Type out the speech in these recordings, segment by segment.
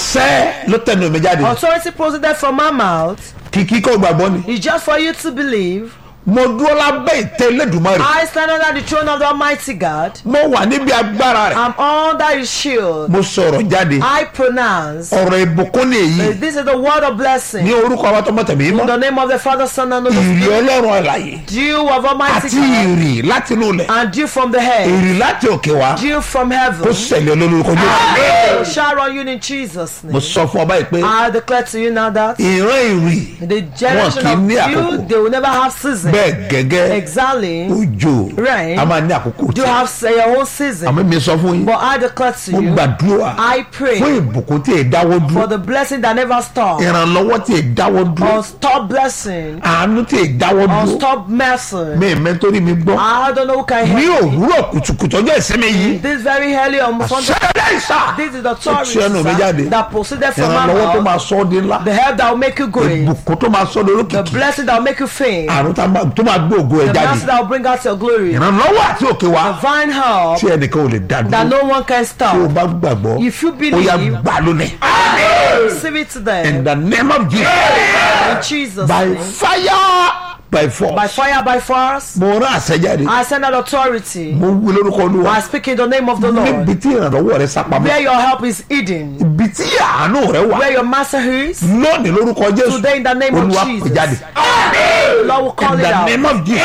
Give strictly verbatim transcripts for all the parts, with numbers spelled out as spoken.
àṣẹ ló tẹnu mi jáde. Authority proceeded from my mouth. Kìkì kò gbàgbọ́ ni. It's just for you to believe. Mo dúró lábẹ́ ìtẹ́ Elédùmarè. I stand under the throne of the Almighty God. Mo wà níbi agbára rẹ̀. I'm under his shield. Mo sọ̀rọ̀ jáde. I pronounce. Ọ̀rọ̀ ìbùkún ni èyí. This is the word of blessing. Ní orúkọ àwọn tọmọ tẹ̀mí In mọ́. the name of the Father, Son, and Holy Ìrì Spirit. Ọlọ́run àlàyé. Dew of Almighty Àti God. ìrì láti inú ilẹ̀. And dew from the head. Ìrì láti òkè wá. Dew from heaven. Kó ṣẹlẹ̀ olórúkọ Will Jésù. shower on you in Jesus' Mo name. sọ fún ọba yìí pé I declare to you now that ìran ìrì the generation wọn kì í ní of you, àkókò. they will never have season. Bẹ́ẹ̀ gẹ́gẹ́ Exactly. òjò Rain. a máa ní àkókò Do tí. have say your own season. Àmọ́ mi sọ fún yín. But I declare to Mo you, gbàdúrà I pray fún ìbùkún tí ì dáwọ́ for dúró. the blessing that never stops. Ìrànlọ́wọ́ tí ì dáwọ́ dúró. Unstop blessing. Àánú tí ì dáwọ́ dúró. Unstop mercy. Mi mẹ́tọ́rí mi gbọ́. I don't know who can Ní help me. òwúrọ̀ kùtùkùtù ọjọ́ ìsinmi yìí. This very early on Sunday. Ṣẹlẹ̀ ìṣá. This is the authority, Ó ti ẹnu mi jáde. sir, that proceeded from my Ìrànlọ́wọ́ tó máa mouth. sọ ọ́ di ńlá. The help that will make you great. Ìbùkún tó máa sọ ọ́ di The olókìkí. blessing that will make you famous. Àrùn tó máa gbé ògo ẹ̀ The jáde. blessing that will bring out your glory. Ìrànlọ́wọ́ àti òkè wá. Divine help Tí ẹnìkan ò lè dá that dúró. no one can Tí o stop. bá gbàgbọ́. If you Ó yá believe, gbà lónìí. receive it today. In the name of Jesus. In Jesus' By name. fire, by force. By fire, by force. Mo rán àṣẹjáde. I send out authority. Mo wí lórúkọ Olúwa. I speak in the name of the Níbi Lord. tí ìrànlọ́wọ́ rẹ sápamọ́. Where your help is hidden. Ibi tí àánú rẹ wà. Where your master is. Lónìí lórúkọ Jésù. Today in the name of Olúwa Jesus. pè jáde. The Lord will call In it the out. name of Jesus.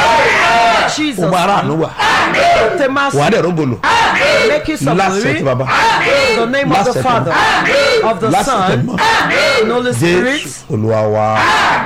Jesus. O máa rà àánú wà. The master. Wà á dẹ̀ rógolo. Make you some Lásẹ̀ glory. tí bàbá. In the name of the Lásẹ̀ Father, of the Lásẹ̀ Son, tẹ̀mọ́. and Holy Spirit. Jésù Olúwa wa.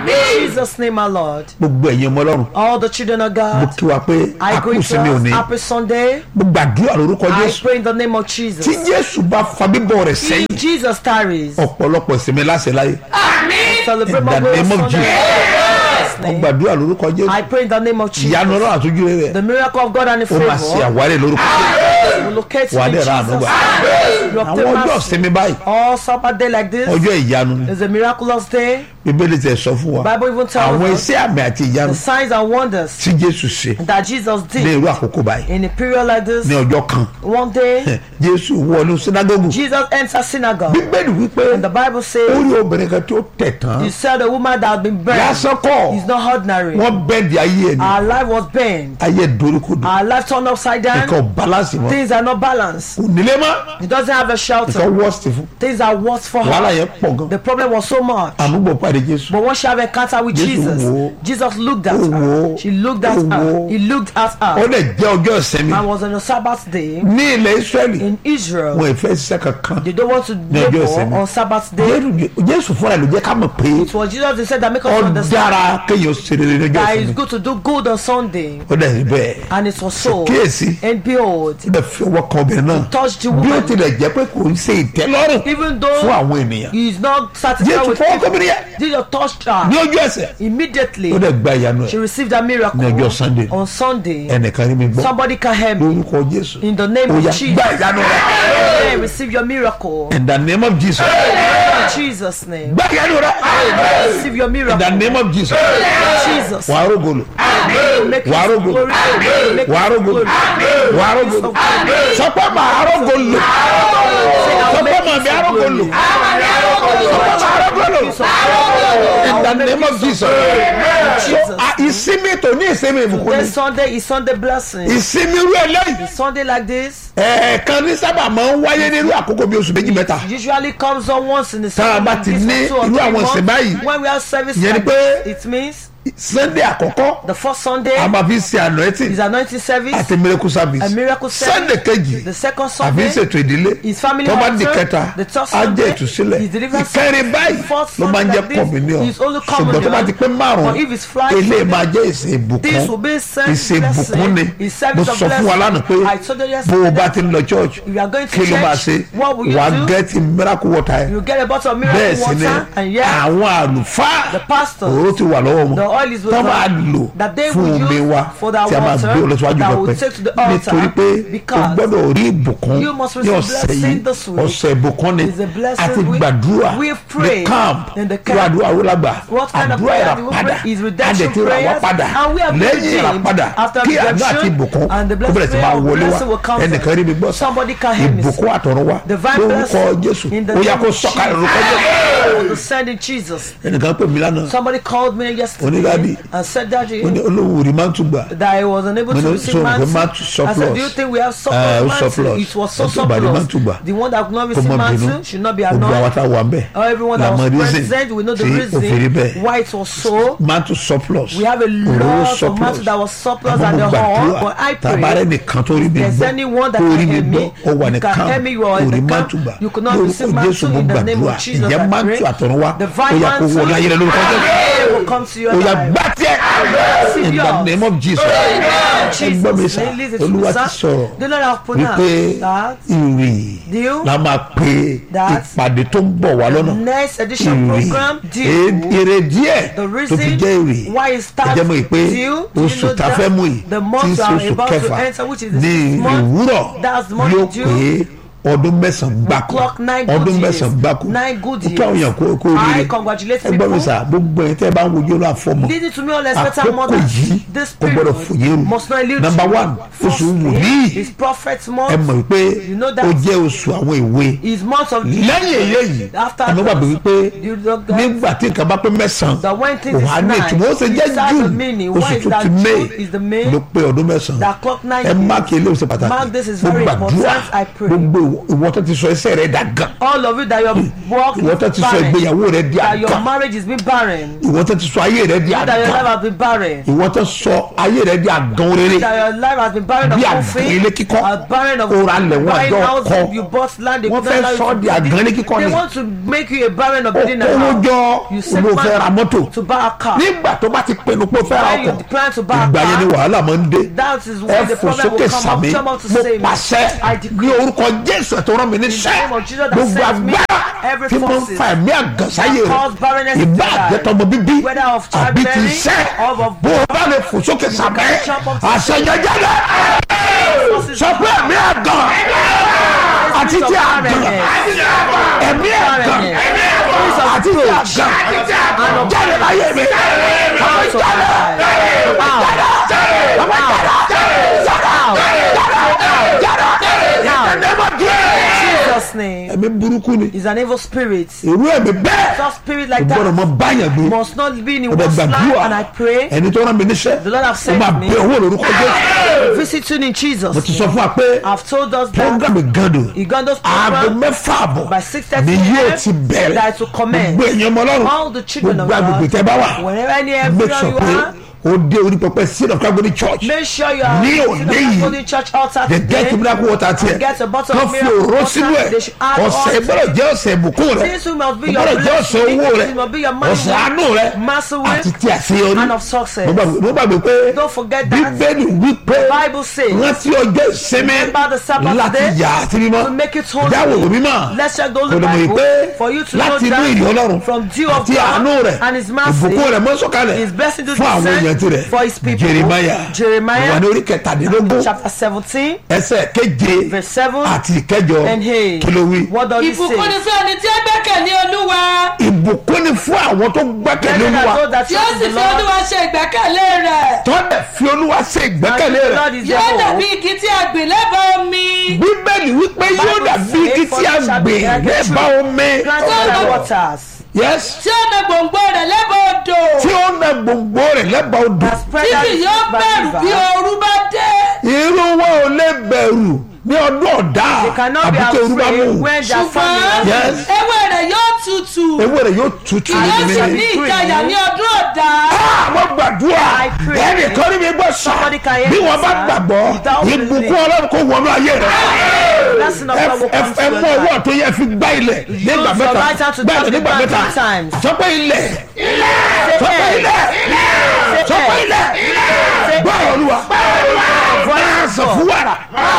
In Jesus' name, my Lord. Gbogbo ẹ̀yin ọmọ Ọlọ́run. All the children of Mo God, kí wa pé I a kú greet sinmi us. òní. Happy Sunday. Mo gbàdúrà lórúkọ I Jésù. pray in the name of Jesus. Tí Jésù bá fa bíbọ̀ rẹ̀ sẹ́yìn. If Jesus tarries, Ọ̀pọ̀lọpọ̀ ìsinmi láṣẹ láyé. celebrate In my the glory name of Sunday. Jesus' Mo name. gbàdúrà lórúkọ Jésù. I pray in the name of Jesus. Ìyanu Ọlọ́run àtúnjú rẹ̀. The miracle of God and the Ó máa ṣe favor àwárí lórúkọ Jésù. will locate you Wà á in dẹ̀ ra àánú Jesus' gbà. name. You Àwọn obtain ọjọ́ mercy. ìsinmi báyìí. All Sabbath day like this Ọjọ́ ìyanu ni. is a miraculous day. Bíbélì tẹ̀ sọ fún wa. Bible even tells Àwọn us iṣẹ́ àmì àti ìyanu the signs and wonders tí Jésù ṣe that Jesus ní did irú àkókò báyìí. in a period like this. Ní ọjọ́ kan. One day, Jésù wọnú sínágọ́gù. Jesus entered synagogue, Bíbélì wípé and the Bible ó says rí obìnrin kan tí ó tẹ̀ tán. he said the woman that had been burned Lásán kọ́. is not ordinary. Wọ́n bẹ́ẹ̀dì ayé ẹ̀ ní. Our life was burned. Ayé doríkodò. Our life turned upside down. Nǹkan balance mọ́. Things are not balanced. Kò nílé mọ́. He doesn't have a Nǹkan shelter. worst fún. Things are worse for Wàhálà her. yẹn pọ̀ gan. The problem was so much. Àmúgbò pàdé Jésù. But when she had an encounter with Jesus Jesus, wo. Jesus looked at Ó her. wo. She looked at Ó her. wo. He looked at Ó her. lè jẹ́ ọjọ́ ìsinmi. And was on a Sabbath day Ní ilẹ̀ Ísírẹ́lì. in Israel. Wọ́n ìfẹ́ ṣiṣẹ́ kankan. They don't want to Ní ọjọ́ labor ìsinmi. on Sabbath day. Jésù- Jésù fúnra ló jẹ́ ká mọ̀ pé It was Jesus that said that make us ó understand dára kéèyàn ṣe rere lọ́jọ́ that it's ìsinmi. good to do good on Sunday. Ó dẹ̀ rí bẹ́ẹ̀. And it was so. Kíyèsí. And behold, Ó dẹ̀ fi ọwọ́ kan obìnrin náà. touched the Bí ó woman. tilẹ̀ jẹ́ pé kò ń ṣe ìtẹ́lọ́rùn Even fún though àwọn ènìyàn. he is not satisfied Jésù with fọwọ́ people, kọ́bìnrin yẹn. Jesus touched Ní her. ojú ẹsẹ̀. Immediately, Ó dẹ̀ gba ìyanu she ẹ̀. received a miracle Ní ọjọ́ Sunday. on Sunday. Ẹnìkan rí mi gbọ́. Somebody can help me. Lórúkọ Jésù. In the name Ó of yá, Jesus. gba ìyanu rẹ̀. Amen. Receive your miracle. In the name of Jesus. In Jesus' name. Gba ìyanu rẹ̀. Receive your In miracle. the name of Jesus. Jesus. Wàá rógolo. Make Wàá his rógolo. glory. Make Wàá his rógolo. glory. Wàá rógolo. Sọ pé màá rógolo. Sọ pé màmí arógolo. Sọ pé màá rógolo. In the name of Jesus. So ah, ìsinmi tó ní ìsinmi ìbùkún ni. This Sunday is Sunday blessing. Ìsinmi irú eléyìí. Sunday like this Ẹ̀ẹ̀kan ní sábà máa ń wáyé nínú àkókò bí oṣù méjì mẹ́ta. usually comes on once in the Tá a bá like ti this ní for two or irú three àwọn ìsìn báyìí, months. When we have service ìyẹn ni like pé this, it means Sunday àkọ́kọ́ the first Sunday a máa fi ṣe anointing is anointing service, àti miracle service. a miracle service. Sunday kejì The second àfi Sunday ṣètò ìdílé. is family Tó bá di altar. kẹta The third á jẹ́ Sunday ìtúsílẹ̀. is deliverance. Ìkẹrin báyìí Fourth ló máa ń Sunday jẹ́ like this communion. is only Ṣùgbọ́n tó bá ti pé communion. márùn-ún But if it's Friday, ilé máa jẹ́ ìsìn this will ìbùkún. be service Ìsìn ìbùkún ni. blessing. It's Mo service of sọ fún wa lánàá pé blessing. I told you bó o yesterday bá ti ń lọ church if you are going to kí ló máa church, ṣe what will you wàá do? gẹ́tì miracle water ẹ̀. You get a bottle of Bẹ́ẹ̀ miracle sì ni water and yes, àwọn àlùfáà the pastor, òróró ti wà lọ́wọ́ wọn. the oil is with tó máa them, lò that they fún will omi use wa for their tí a máa water, gbé olóṣèwájú that will pẹpẹ take to the altar, nítorí pé o because gbọ́dọ̀ rí ìbùkún you must ní receive ọ̀sẹ̀ blessing yìí this week. ọ̀sẹ̀ ìbùkún ni It's a blessing àti week. gbàdúrà We've ní prayed camp in the irú camp. àdúrà wo lágbà What kind of àdúrà prayer ìrà do we padà pray? Is redemption àdètí ìrà wá prayers, padà and we have been lẹ́yìn ìrà redeemed padà after kí àdúrà redemption, àti ìbùkún and the kó bẹ̀rẹ̀ sí blessing máa of wọlé wá blessing will come. ẹnìkan rí mi gbọ́ Somebody can hear me. ìbùkún àtọ̀run wá Divine lórúkọ blessing Jésù in the ó yá name kó of sọ̀kalẹ̀ lórúkọ Jesus. Jésù. To send in Jesus. ẹnìkan pè mí lánàá Somebody called me yesterday Onídàbí. and said that ó ní olówó rí máa ń tún gbà that I was unable Mo to ní receive sọ pé mantle. mantle I said, surplus. do you think we have Eh, surplus mantle? surplus. It was so Ẹni tó bá rí surplus. mantle gbà, The one that could not kó receive má bínú mantle should not be gbogbo àwọn annoyed. tá a wà ń bẹ̀ Or everyone that làmọ́ was reason present, we know the tí ó fi rí reason bẹ́ẹ̀. why it was so. mantle surplus We have a òróró lot of mantle that was surplus Àmọ́ at mo the hall, gbàdúrà but I tàbárẹ̀ pray nìkan tó rí mi there's gbọ́ anyone that tó can rí mi hear gbọ́ me, ó wà ní you can camp hear me, you are in ó rí the mantle gbà camp, you could not receive lórúkọ Jésù mantle mo in the name gbàdúrà of Jesus. ìjẹ́ I mantle pray àtọ̀run wá ó divine yá kó wọ mantle láyé rẹ lórúkọ Jésù will come to your ó yá life. gbá tiẹ̀ in the name of Jesus ẹ gbọ́ mi sà Olúwa ti sọ̀rọ̀ The Lord have wípé pronounced that ìrì Deal. la máa pe That ìpàdé tó ń bọ̀ wá lọ́nà next edition ìrì program Èrè deal. díẹ̀ The tó fi reason jẹ́ ìrì why it starts ẹ jẹ́ mọ̀ pé deal, do you oṣù know tá a that fẹ́ mú yìí the tí month ń we ṣe are oṣù about to kẹfà enter, which is the ní sixth month, ìwúrọ̀ that's the month yóò due. pé ọdún mẹ́sàn-án gbáko Clock nine ọdún good years. mẹ́sàn-án gbáko Nine good ó tó àwọn èèyàn kó kó I rere congratulate ẹ gbọ́ mi people. sà gbogbo ẹ̀ tẹ́ ẹ bá ń wojú ọlọ́ àfọmọ́ Leading to me all expected àkókò mothers. yìí This kò gbọ́dọ̀ fòye period rù must not elude number you. one oṣù Firstly, wòlíì is prophet's ẹ month. mọ̀ wípé You know that. ó jẹ́ oṣù àwọn ìwé Is month of lẹ́yìn eléyìí After àmọ́ gbàgbé wípé you don't get- nígbà tí nǹkan bá pé mẹ́sàn-án that when things kò is wá ní nine, ìtumọ̀ ó ṣe jẹ́ it's not the June meaning. oṣù Why is tó that ti June May is the May? ló pé ọdún mẹ́sàn-án That clock nine ẹ years. máàkì ilé ìṣe pàtàkì Mark this is mo very gbàdúrà important, I pray. gbogbo ìwọ tó ti sọ ẹsẹ̀ rẹ̀ dà gan All of you that your work ìwọ tó is ti sọ barren, ìgbéyàwó rẹ̀ di that your àgàn marriage has been barren, ìwọ tó ti sọ ayé rẹ̀ di that your life àgàn has been barren, ìwọ tó sọ ayé rẹ̀ di àgàn rere that your life has been barren of bí àgàn fulfilling, ilé kíkọ́ a barren of ó ra lẹ̀ wọ́n buying àjọ house, kọ́ you bought land, they wọ́n couldn't fẹ́ allow you sọ to di build àgàn ilé it. kíkọ́ They ni want to make you a barren of building a owó house. jọ You save ló fẹ́ ra money mọ́tò to buy a car. nígbà tó bá ti pinnu pé ó fẹ́ ra When you ọkọ̀ plan to buy a ìgbà yẹn ni car, wàhálà máa ń dé that is ẹ when the fò problem sókè will come up. sàmì Come out to mo save me. pàṣẹ I ní decree orúkọ Jésù tó rán mi in the níṣẹ́ name of Jesus that gbogbo sent me, agbára every tí mo ń forces fa ẹ̀mí àgànsáyé that cause rẹ̀ barrenness in ìbá their life, àjẹtọmọ bíbí whether of àbí ti childbearing iṣẹ́ or of bó o bá lè fò sókè sàmì àṣeyọjẹlẹ sọ pé ẹ̀mí àgàn àti ti àgàn ẹ̀mí àgàn àti ti àgàn jáde láyé mi ọmọ ìjáde ọmọ ìjáde ọmọ ìjáde jáde jáde Jesus' name ẹ̀mí burúkú ni is an evil spirit. irú ẹ̀mí bẹ́ẹ̀ Such spirit o like gbọ́dọ̀ mọ that báyàn gbé must not be in o bẹ one's life, gbàdúrà and I pray ẹni tó rán mi níṣẹ́ the Lord have o sent máa me bẹ owó lórúkọ Jésù visit you in Jesus' mo ti sọ name. fún wa pé I've told us that programme gando Uganda's aago program mẹ́fà àbọ̀ by six thirty ni yóò ti that bẹ̀rẹ̀ will commence. gbogbo èèyàn ọmọ All Ọlọ́run the children of gbogbo agbègbè God, tẹ́ bá wà wherever any make area sure you pé are, o dé orí pẹpẹ seed of Calvary church make sure you are ní visiting òní the yìí Golden Church altar the get today. miracle water tiẹ̀ Get a bottle kan of fi miracle òró water. sínú ẹ̀ They should add ọ̀sẹ̀ oil. gbọ́dọ̀ jẹ́ ọ̀sẹ̀ ìbùkún rẹ̀ This must be your gbọ́dọ̀ jẹ́ ọ̀sẹ̀ blessing. owó rẹ̀ This must be your money, ọ̀sẹ̀ àánú rẹ̀ massive àti way, ti àṣeyọrí and of success. mo gbàgbé pé Don't forget that Bíbélì wípé Bible says, rántí ọjọ́ ìsinmi remember the Sabbath láti day yà á sí mímọ́ to make it holy. ìdáwó ìwé mímọ́ Let's check the kò Holy lè mọ̀ Bible pé for you to know láti inú ìrì that Ọlọ́run from dew of àti àánú God rẹ̀ and His mercy, ìbùkún rẹ̀ mọ́ sọ̀kalẹ̀ His blessing to fún àwọn èèyàn descend tirẹ̀ for His people. Jeremiah Jeremiah wà ní orí kẹtàdínlógún chapter seventeen ẹsẹ̀ keje verse seven àti ìkẹjọ and eight. kí ló wí. What does it ìbùkún ni say? fún ẹni tí ó gbẹ́kẹ̀lé Olúwa ìbùkún ni fún àwọn tó gbẹ́kẹ̀lé Blessed are Olúwa those that tí ó trust sì in the fi Lord. Olúwa ṣe ìgbẹ́kẹ̀lé rẹ̀ tó dẹ̀ fi Olúwa ṣe ìgbẹ́kẹ̀lé And the rẹ̀ Lord is their yóò dàbí hope. igi tí a gbìn lẹ́bàá omi Bíbélì wípé yóò Bible dàbí says, igi for tí a you shall be gbìn like a lẹ́bàá tree omi Planted by the waters yes tí ó na gbòǹgbò rẹ̀ lẹ́bàá odò tí ó na gbòǹgbò rẹ̀ lẹ́bàá odò that spread tí out kì its yóò roots by bẹ̀rù bí river. ooru bá dé irú wọn ò lè bẹ̀rù ní ọdún ọ̀dá They cannot be àbí tí orú bá mú afraid when their ṣùgbọ́n family Yes. ewé rẹ̀ yóò tutù ewé rẹ̀ yóò tutù kì yóò sì ní ní ìjayà ní ọdún ọ̀dà àwọn gbàdúrà I pray. ẹnì kan ní mi gbọ́ sọ Somebody can hear bí me, wọ́n bá sir. gbàgbọ́ Without ìbùkún believing. Ọlọ́run kò wọnú ayé rẹ̀ Blessing of God will come to ẹ your mú ọwọ́ life. tó yẹ fi gbá ilẹ̀ nígbà your mẹ́ta right hand to gbá tap ilẹ̀ the nígbà ground mẹ́ta three times. sọpẹ́ ilẹ̀ Say sọpẹ́ amen. ilẹ̀ Say sọpẹ́ amen. ilẹ̀ Say gbọ́ Olúwa máa sọ fún wàrà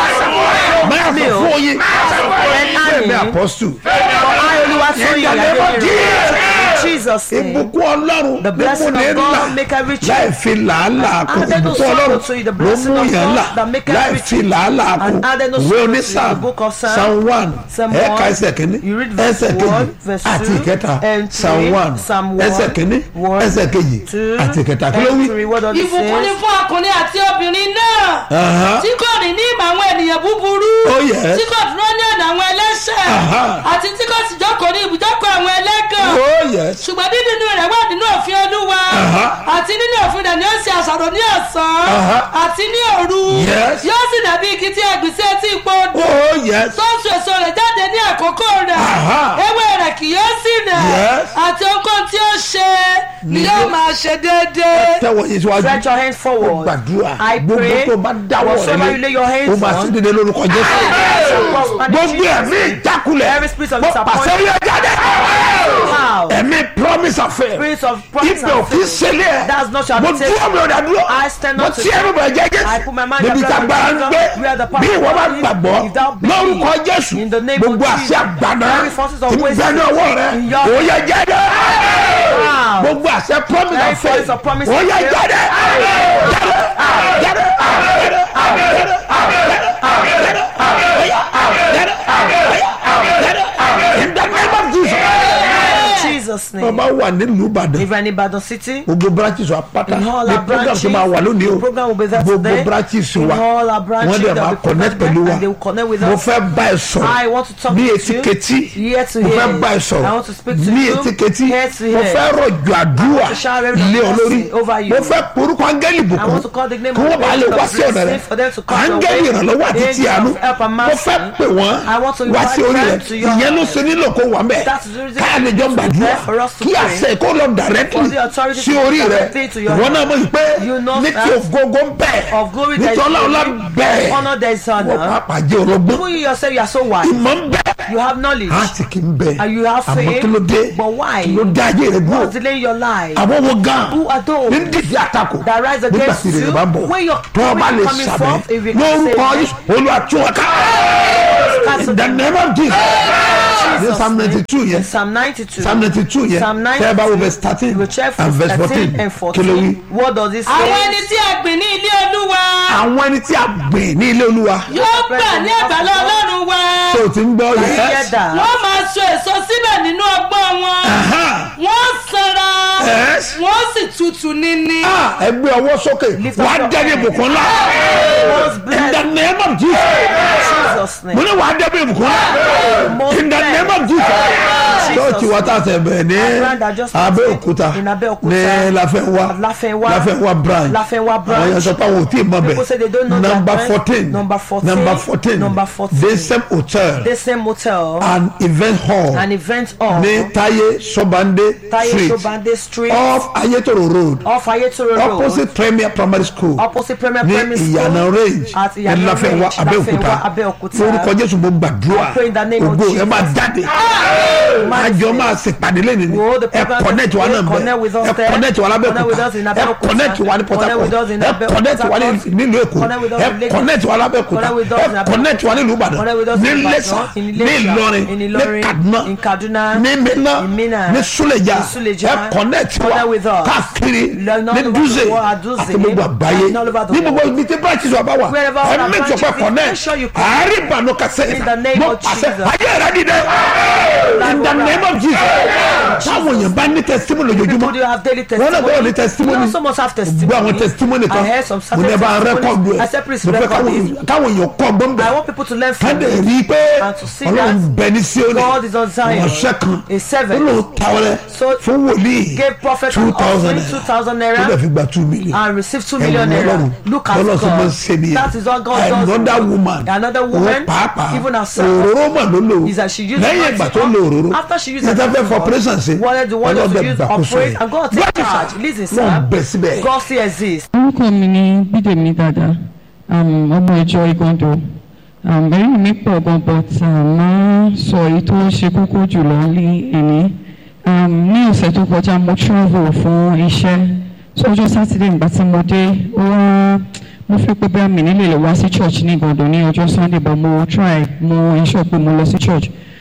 máa sọ fún oyin And fẹ́mi honey. apọ́stù For I, Oluwatoyin In the name of Adeniran, in Jesus' Jesus' name. ìbùkún ọlọ́run The blessing mímú ní of ńlá God make every láì change. fi làálàá kù And added no ìbùkún sorrow ọlọ́run to you, the ló blessing mú of yàn God ńlá that make láì every fi change. làálàá kù And added no ìwé sorrow to you, onísàm the book of Psalm. psalm one Psalm ẹ̀ka one, ẹsẹ̀ kìíní you read verse ẹsẹ̀ kejì one, verse àti two, ìkẹta and psalm three, one Psalm one, ẹsẹ̀ kìíní one, ẹsẹ̀ kejì two, àti ìkẹta kí ló and wí. three. What does it ìbùkún ni say? fún ọkùnrin àti obìnrin náà Aha. tí kò rìn ní ìmọ̀ àwọn ènìyàn búburú Oh, yes. tí kò dúró ní ọ̀nà àwọn ẹlẹ́ṣẹ̀ Aha. àti tí kò sì jókòó ní ibùjókòó àwọn ẹlẹ́gàn Oh, yes. ṣùgbọ́n dídùn rẹ̀ wà nínú òfin olúwa Aha. àti nínú òfin rẹ̀ ni ó ṣe àṣàrò ní ọ̀sán Aha. àti ní òru Yes. yóò sì dàbí igi tí a gbìn sí etí ipò odò Oh, yes. tó ń so èso rẹ̀ jáde ní àkókò rẹ̀ Aha. ewé rẹ̀ kì yóò sì rẹ̀ Yes. àti ohunkóhun tí ó ṣe ni Ni yóò yóò- máa ṣe déédéé. tẹ́wọ̀ yìí síwájú. Stretch your hands Ó forward. gbàdúrà I gbogbo pray tó bá dáwọ́ whatsoever rẹ you lay your lé hands ó máa on, sí dídé lórúkọ Jésù. gbogbo ẹ̀mí ìjákulẹ̀ Every spirit of mo pàṣẹ disappointment. yẹ jáde. How? ẹ̀mí promise affair Spirit of promise ibẹ̀ and òfin faith. ṣẹlẹ̀ That's not your mo habitation. dúró mi ò dá dúró I stand mo up to tí ẹnu bẹ̀ jẹ́ I put my Jésù mind níbi on tá God, gbára ń gbé where the power bí ìwọ bá is, gbàgbọ́ if thou believe, lórúkọ Jésù in the name gbogbo of àṣẹ Jesus, àgbàna every forces of tí ń waste bẹ ní ọwọ́ rẹ in your ó yẹ jáde Wow. gbogbo àṣẹ promise Every affair force of promise ó yẹ affair. jáde jáde jáde jáde in the name of Jesus. Jesus' name. Bàbá wà nílùú Ìbàdàn. If any Ibadan city, Gbogbo branches wa pátá. in all Ní our program branches, tó máa wà lónìí o. the program will be there Gbogbo today. branches In wa. all our branches, Wọ́n dẹ̀ they'll máa be connect present pẹ̀lú there wa. and they will connect with Mo us. fẹ́ bá ẹ sọ̀rọ̀. I want to talk Ní to etíketí. you. Ear to Mo hear. fẹ́ bá ẹ sọ̀rọ̀. I want to speak to Ní you. etíketí. Ear to Mo hear. fẹ́ rọ̀jò àdúrà to shower every lé ọ lórí. blessing over you. Mo fẹ́ porúkọ áńgẹ́lì I bùkún. want to call the name Kí of wọ́n bá lè the wá sí ọ̀dọ̀ rẹ. for them to come your Áńgẹ́lì way. ìrànlọ́wọ́ àti ti Angel àánú. of help and Mo mercy. fẹ́ pè wọ́n I want to wá sí invite orí them rẹ. to your Ìyẹn ló house. ṣe nílò kó wà mẹ́. That's the reason Káà lè jọ to gbàdúrà. prepare for us to Kí pray. àṣẹ kó lọ directly For the authority sí to orí rẹ. directly to your Ìwọ náà mọ̀ yìí pé You know ní ti that ògógó ń bẹ̀. of glory Ní there ti is ọlọ́ọ̀lá ń bẹ̀. honor there is Wọ́n honor. pàápàá jẹ́ ọlọ́gbọ́n. You yourself, you are so wise. Ìmọ̀ ń bẹ̀. You have knowledge. Àti kì í bẹ̀. And you have Àmọ́ faith. kí ló dé? But why? Kí ló dé ayé rẹ dúró? What's delaying your life? Àwọn wo gan? Who are those Ní dídí àtakò. that rise Nígbà against tí ìrẹ̀lẹ̀ you? bá ń bọ̀. When you're Tó o bá when lè you're coming sàmì. forth, if you can Lórúkọ say Jésù, Olúwa tú wọn ká. Cancel In the them. name of Jesus. Ní Jesus' Psalm name. ninety-two yẹn. Psalm ninety-two. Psalm ninety-two yẹn. Psalm Tẹ́ ẹ bá wo ninety-two. verse thirteen You will check and verse thirteen fourteen. and Kí ló wí? fourteen. What does it say? àwọn ẹni tí a gbìn ní ilé olúwa Àwọn ẹni tí a gbìn ní ilé Olúwa. yóò gbà ní àgbàlá ọlọ́run wa Ṣé o ti ń gbọ́ Can you yẹn? hear that? wọ́n máa so èso síbẹ̀ nínú ọgbọ́n wọn wọ́n sanra Yes. wọ́n sì tutù níní. Ẹ gbé ọwọ́ sókè. Lift up Wàá your dẹ́bi hand. ìbùkún ńlá. Most In blessed. the name of Jesus. Jesus' Mo name. ní wàá dẹ́bi ìbùkún ńlá. In the name of Jesus. Church wa ta sẹ bẹ ní Abẹ́òkúta In Abẹ́òkúta. ní Láfẹ́nwá Láfẹ́nwá. Láfẹ́nwá branch. Láfẹ́nwá branch. Àwọn yẹn sọ pé àwọn ò tí ì mọ People say they don't know bẹ̀. that Number branch. fourteen. Number fourteen. Number fourteen. Number fourteen. The same hotel The same motel. and event hall An event hall. ní Táyé Sọ́bàndé Taye street Sobande Street. off Ayétòrò road Off Ayetoro Road. opposite Premier Primary School Opposite Premier ní Primary School. Ìyànà range At ní Ìyànà Láfẹ́nwá Range, Abẹ́òkúta Láfẹ́nwá, Abẹ́òkúta. lórúkọ Jésù mo gbàdúrà I pray in the name of ògo ẹ Jesus. máa jáde àjọ máa ṣèpàdé lẹ́nu ni Wo the ẹ program connect wa náà connect with us bẹ ẹ there. connect wa Connect with us lábẹ́òkúta in ẹ Abẹ́òkúta. connect wa ní Port Connect with us in Harcourt ẹ Abẹ́- connect wa ní Port Harcourt. nílùú Èkó Connect with us in ẹ Lagos. connect wa lábẹ́òkúta Connect with us in ẹ Abẹ́- connect wa nílùú Ìbàdàn Connect with us ní in Iléṣà Ìbàdàn, in ní Iléṣà, Ìlọrin in ní Ìlọrin, Kaduna in Kaduna, ní Minna in Minna, ní Suleja in Suleja. ẹ connect wa Connect with us. káàkiri Learn all ní over Dutse the world, at Dutse, àti gbogbo àgbáyé and all over the ní gbogbo world. ibi tí branches wa bá wà Wherever all ẹ our make sure branches pé is, connect make sure you connect. àárín ìbànú kẹsẹ̀ In the name mo of pàṣẹ Jesus. ayé rẹ dìde in the name of Jesus táwọn èèyàn bá ní testimony People lójoojúmọ́ do have daily wọn náà gbọ́dọ̀ ní testimony. testimony You also must have testimony. gbọ́ àwọn testimony I kan heard some mo ní ẹ bá certain rẹ́kọ̀dù ẹ̀ I said please mo fẹ́ record káwọn it. káwọn èèyàn kọ́ gbọ́n I bẹ̀ want people to learn ká from dẹ̀ it. rí i pé And to see ọlọ́run that bẹ ní Síónì God is on Zion. ọ̀ṣẹ́ kan A servant. ó lóun tawọ́lẹ̀ So fún wòlíì gave prophet two an thousand offering, two thousand ó dẹ̀ naira, fi gba two million. and received two Ẹ̀wọ̀n million naira. Ọlọ́run. Look at Ọlọ́run tó máa ń ṣe God. nìyẹn. That is what God does. Another woman Another òun woman, pàápàá even herself, òróró mà ló lò is that she used lẹ́yìn the ìgbà tó lo òróró after she used nígbà the tó fẹ́ for operation ṣe wanted the one to ọlọ́dẹ use gbàkóso operate rẹ̀ and God take charge. Listen, sir. wọ́n bẹ̀ síbẹ̀. God still exists. orúkọ mi ni Bídèmí Dàda um, ọmọ ìjọ Igando um, ẹ̀rí mi pọ̀ gan but um, máa sọ èyí tó ṣe kókó jùlọ ní èní um, ní ọ̀sẹ̀ tó kọjá mo travel fún iṣẹ́ sọ́jọ́ Saturday nígbà tí mo dé ó wá mo fi pé bẹ́ẹ̀ mi nílé lè wá sí church ní Igando ní ọjọ́ Sunday but mo try mo ensure pé mo lọ sí church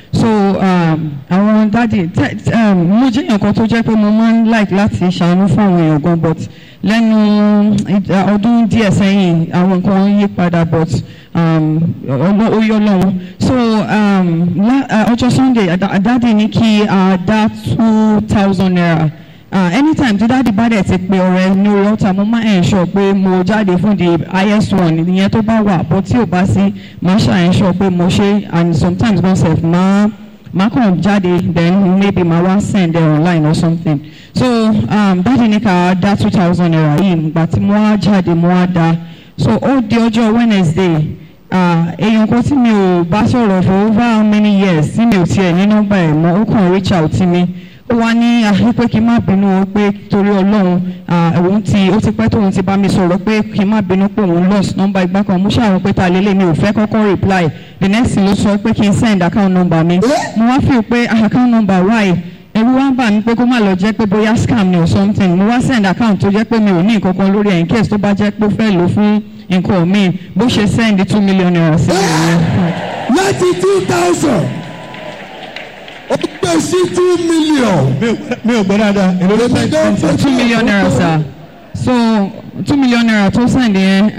so àwọn dáàdì mo jẹ́ èèyàn kan tó jẹ́ pé mo máa ń like láti ṣàánú fún àwọn èèyàn gan but lẹ́nu ọdún díẹ̀ sẹ́yìn àwọn nǹkan yí padà but ó yọ lọ́wọ́ so ọjọ́ Sunday dáàdì ní kí dá two thousand naira. Uh, anytime tí dáàdi bá dẹ̀ ti pe ọ̀rẹ́ ní orí ọ̀tá mo máa ensure pé mo jáde fún the highest one ìyẹn tó bá wà but tí ò bá sí máa ṣe ensure pé mo ṣe and sometimes gan sef máa máa kàn jáde then maybe máa wá send there online or something so um, dáàdi ní ká dá two thousand naira yìí nígbà tí mo wá jáde mo wá dá so ó di ọjọ́ Wednesday èèyàn kan tí mi ò bá sọ̀rọ̀ for over how many years tí mi ò tiẹ̀ ní nọ́mbà ẹ̀ mọ́ ó kàn reach out sí mi. Ó wá ní pé kí n má bínú o pé torí Ọlọ́run òun ti ó ti pẹ́ tóun ti bá mi sọ̀rọ̀ pé kí n má bínú pé òun lost number ìgbà kan mo ṣàwọn pé ta lélẹ̀ mi ò fẹ́ kọ́kọ́ reply the next thing ló sọ pé kí n send account number mi mo wá feel pé account number why ẹ̀rù wá ń bà mí pé kó má lọ jẹ́ pé bóyá scam ni or something mo wá send account tó jẹ́ pé mi ò ní nǹkan kan lórí ẹ̀ in case tó bá jẹ́ pé ó fẹ́ lò fún nǹkan mi bó ṣe send two million naira sí mi nìyẹn. láti two thousand. ó gbé sí two million. mi ò gbọ́ dáadáa. èrò ló fẹ́ two million naira sir so two million naira tó send yẹn.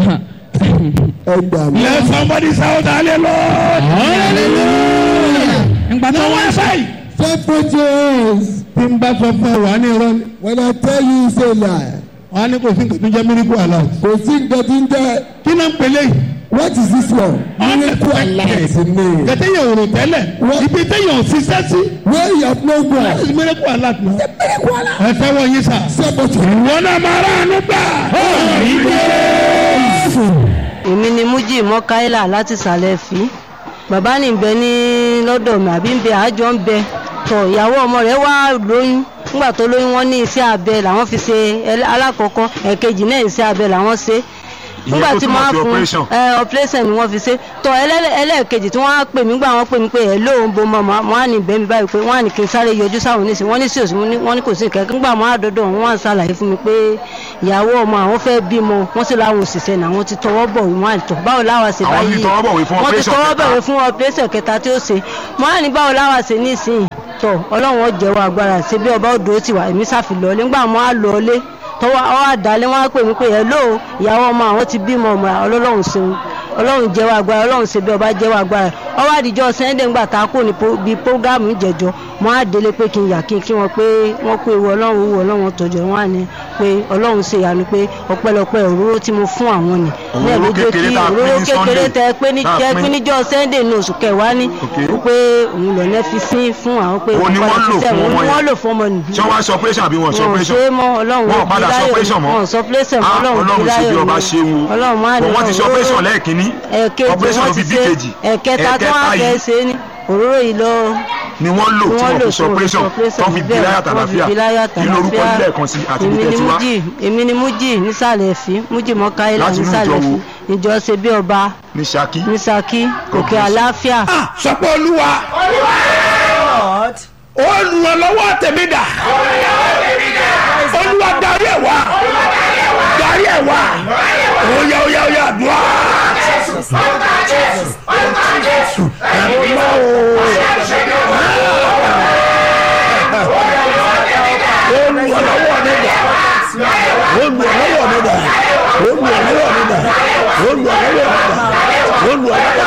let somebody shout hallelujah. hallelujah. ngbà tó wá ṣe. separate yours. tí n bá sọ fún ẹ wà á ní irọ́. when I tell you say lie. wọ́n á ní kò sí nǹkan tó ń jẹ́ miracle alert. kò sí nǹkan tó ń jẹ́. kí ló ń pèlè yìí. what is this one. miracle alert ni. gẹ̀tẹ́ yẹn ò rò tẹ́lẹ̀. ibi téèyàn ò ṣiṣẹ́ sí. where you have no go. what is miracle alert na. ṣe miracle alert. ẹ fẹ́ wọ yín sà. sẹ́pọ̀tì. ìwọ náà máa rà ánú gbà. èmi ni Mújì Mọ́káílà láti Sàlẹ̀ Fí. bàbá ní bẹ ní lọ́dọ̀ mi àbí ń bẹ àjọ ń bẹ. tọ ìyàwó ọmọ rẹ̀ wá lóyún. nígbà tó lóyún wọn ní iṣẹ́ abẹ làwọn fi ṣe alákọ̀ọ́kọ́ ẹ̀kejì náà iṣẹ́ abẹ làwọn ṣe. nígbà tí wọ́n á fún ẹ operation ni wọ́n fi ṣe tọ ẹlẹ́ẹ̀kejì tí wọ́n á pè mí gbà wọ́n pè mí pé ẹ̀ lóun bo mọ́ wọ́n á ní bẹ́ẹ̀ mi báyìí pé wọ́n á ní kí n sáré yọjú sáwọn oníṣẹ́ wọ́n ní sí òsì wọ́n ní kò sí kẹ́kẹ́ nígbà wọ́n á dọ́dọ̀ wọ́n á ṣàlàyé fún mi pé ìyàwó ọmọ àwọn fẹ́ bímọ wọ́n sì láwọn òṣìṣẹ́ náà wọ́n ti tọwọ́ bọ̀ wọ́n á tọ̀ báwo láwa ṣe báyìí wọ́n ti tọwọ́ bọ̀wé fún operation kẹta tí ó ṣe wọ́n á ní báwo láwa ṣe ní ìsìn tọ̀ Ọlọ́run ó jẹ́wọ́ agbára ṣe bí ọba òdò ti wà èmi sáfì lọ́ọ́lé nígbà wọ́n á lọ́ọ́lé tọwọ́ ọ àdálẹ́ wọn á pè mí pé ẹ lóò ìyàwó ọmọ àwọn ti bímọ ọmọ Ọlọ́run ṣeun Ọlọ́run jẹ́wọ́ agbára Ọlọ́run ṣe bí ọba jẹ́wọ́ agbára ọwọ́ àdìjọ́ Sunday ńgbà tá a kò ní bí prógámù ìjẹ̀jọ́ wọn á délé pé kí n yà kí n kí wọn pé wọn kó ewu Ọlọ́run wù Ọlọ́run tọ́jú wọn á ní pé Ọlọ́run ṣe ìyanu pé ọpẹ́lọpẹ́ òróró tí mo fún àwọn ni ní ẹ̀mí jẹ́ kí òróró kékeré tẹ pé níjọ́ Sunday ní oṣù kẹwàá ní pé òun lọ ní fi sí fún àwọn pé wọ́n lò fún ọmọ nìyí. ṣé wọ́n sọ operation àbí wọ́n sọ operation. wọ́n ṣe mọ́ Ọlọ́run padà sọ operation mọ́. wọ́n sọ operation mọ́ Ọlọ́run ṣe bí ọba ṣe wo wọ́n ti sọ operation lẹ́ẹ̀kínní operation ló fi bí kejì ẹ̀kẹta tó wà fẹ́ ṣe ní òróró yìí lọ. ni wọ́n lò tí wọ́n fi sọ operation tó fi bí láyà tàlàfíà kí lórúkọ lẹ́ẹ̀kan sí àti bí tẹ̀sí wá. èmi ni Mújì nísàlẹ̀ Fí Mújì Mọ́káílà nísàlẹ̀ Fí ìjọ ṣe bí ọba ní Ṣakí ní Ṣakí òkè àlàáfíà. sọpọ̀ Olúwa olùrànlọ́wọ́ tèmi dà Olúwa darí ẹ̀ wá darí ẹ̀ wá oya oya oya dùá. olùrànlọ́wọ́ mi dà olùrànlọ́wọ́ mi dà olùrànlọ́wọ́ mi dà olùrànlọ́wọ́ mi dà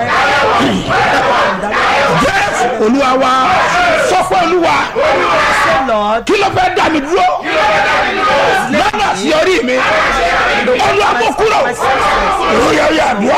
Jésù Olúwa wa sọ fún Olúwa kí ló fẹ́ dá mi dúró lọ́nà àṣeyọrí mi Olúwa kó kúrò oyè oyè àdúrà.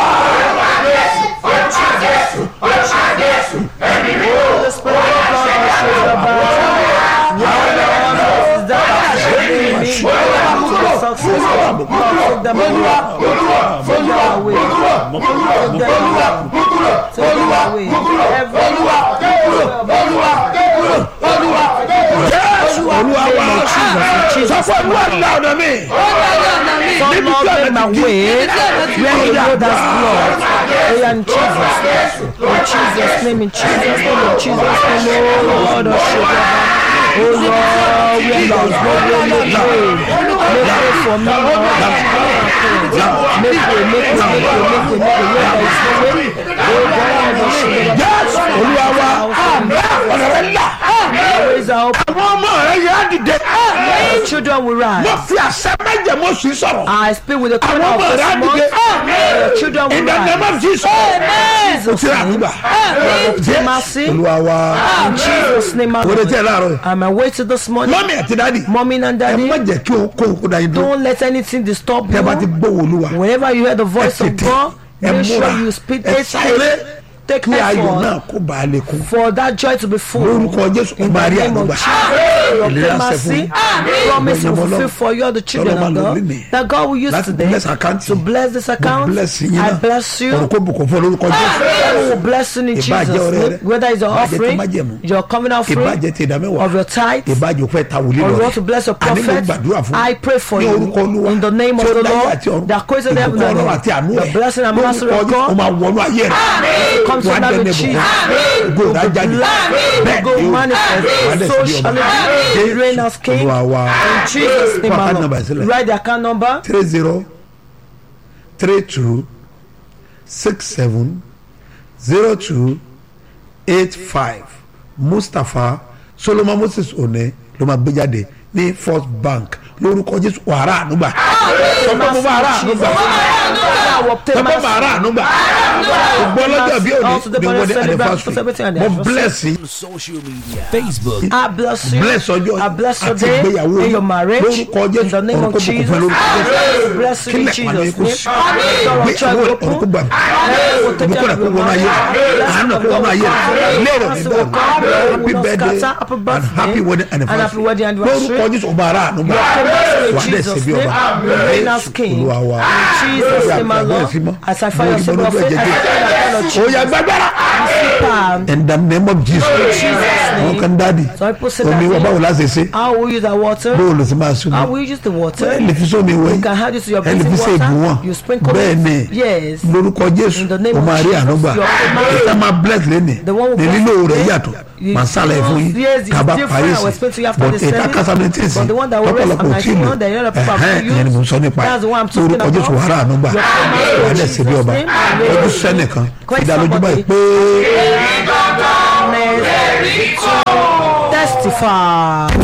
In Jesus' name, in Jesus' name, in Jesus' name, oh Lord, oh Lord, where there is no way, make way. Make way for me, Lord. Make way, make way, make way, make way, make way. Where there is no way, oh God, the children Yes, Olúwa wa. Ọ̀nà rẹ̀ là. raise our hope. Àwọn ọmọ rẹ̀ yẹ á dìde. The children will rise. Mo fi àṣẹ méje mo sì sọ̀rọ̀. I speak with the Àwọn corner of ọmọ rẹ̀ á this month. dìde. The children will In the name rise. of Jesus. O ti rà nígbà. Mercy. Olúwa wa. In Jesus' name, my O lè Lord. jẹ́ láàárọ̀ yìí. I'm awaiting this morning. Mọ́mí àti dádì. Mommy and Ẹ daddy, má jẹ́ kí o kó o kó da yín dúró. don't let anything disturb Tẹ́ bá ti you. gbóhùn Olúwa. Whenever you hear the voice Ẹ of tètè. God, Ẹ make sure múra. you speak Ẹ sáré. take Kí ayọ̀ náà effort kó bá a lè kún. for that joy to be full. Lórúkọ Jésù In ọba the àrí name of àgbà. Jesus, Ìlérí your àṣẹ fún mercy, yín. promise Ìgbọ̀nyẹ̀mọ́ will fulfill Ọlọ́run. for you, the children Ọlọ́run of máa lò God, lénìí. that God will use Láti today bless account to yìí. bless this Mo account. bless yín I náà. bless you. Ọ̀rọ̀ kó bùkún fún olórúkọ Jésù. God will bless you in Ìbá jẹ́ Jesus' ọrẹ name. rẹ. Whether it's your Ìbá jẹ́ ti offering, májẹ̀mú. your covenant Ìbá offering jẹ́ ti ìdámẹ́wàá. of your tithe, Ìbá jẹ́ òfẹ́ ta wòlíì or you lọ. want to bless your Àní mo prophet, gbàdúrà fún. I pray for Ní you orúkọ Olúwa. in the name of Tí ó the dáyé Lord àti ọ̀run. that created heaven Ìbùkún and Ọlọ́run earth. àti àánú The ẹ̀. blessing and mercy Lórúkọ of Jésù, God ó máa wọnú ayé rẹ̀. comes Wà á from dẹ́nu the ìbùkún. chief. Ògo rẹ̀ á jáde. Bẹ́ẹ̀ Go ni ó. Wà á manifest. dẹ̀ So sí bí shall ọba. it be. Reign as king. Olúwa wa. In Jesus' name, Fún my account number Lord. sílẹ̀. Write the account number. three zero three two six seven zero two eight five Mustapha Solomon Moses One ló máa gbé jáde ní First Bank lórúkọ Jésù wàrà ànúgbà sọpọ mo bá rà ànúgbà sọpọ mo bá rà ànúgbà gbogbo ọlọ́jọ́ bí òní ni wọ́n ní anniversary mo bless yín Social media. Facebook. I bless you. bless ọjọ́ I bless your àti day ìgbéyàwó in your marriage. lórúkọ In Jésù the name ọ̀run of kó bùkún Jesus. fún lórúkọ Jésù Bless you in kílẹ̀ pàdé kó Jesus' sí name. Door of joy gbéyàwó will ọ̀run kó open. gbà mí olùkọ́ rẹ̀ kó wọ́n ayé àánú kó wọ́n ayé lérò ní bẹ́ẹ̀ happy birthday and happy wedding anniversary lórúkọ Jésù ọba ara àánú gbà wà á dẹ̀ ṣe bí ọba Reign as king. Olúwa wa Jesus name, my Lord. As I fire your symbol of faith, I fire your ó yá gbàgbára palm. in the name of Jesus wọn kan dáàdi Some people say omi wọ báwo that. láti ṣe How will you use that water? bóòlù sí máa sún How mi will you use the water? ẹ lè fi sómi wẹ̀ You can add it to your ẹ lè bathing fi ṣe ìbùwọ̀n water. You sprinkle bẹ́ẹ̀ ni it. Yes. lórúkọ Jésù In the name o of máa rí Jesus, àánú gbà your command- ìta máa bless lẹ́nì The one who ní bless lílo you rẹ̀ today, yàtọ̀ you- màá sálẹ̀ fún yín Yes, it's kaba different. parí I will sí explain to you after but the ìta service. kásámẹ́ntìsì But the one that will rest lọ́pọ̀lọpọ̀ on ò my tí ì lò phone, the other people have ẹ̀hẹ́n used. ìyẹn ni mo sọ nípa ẹ̀ That's the one I'm talking lórúkọ Jésù about. wàrà àánú gbà Your command wà á dẹ̀ in ṣe bí ọba Jesus' name. ojú sẹ́nìkan Quite ìdálójú báyìí somebody. pé. Testify.